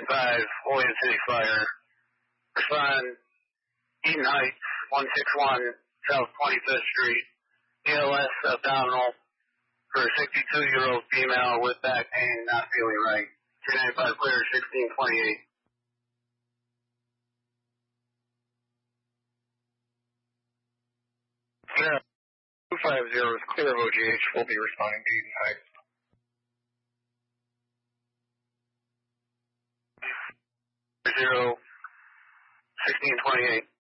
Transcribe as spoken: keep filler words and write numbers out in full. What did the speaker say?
nine five, Olean City Fire. Respond, Eaton Heights, one six one, South twenty-fifth Street. A L S abdominal for a sixty-two-year-old female with back pain, not feeling right. three ninety-five clear, sixteen twenty-eight. Yeah, two five zero is clear of O G H. We'll be responding to Eaton Heights. Zero, sixteen twenty-eight.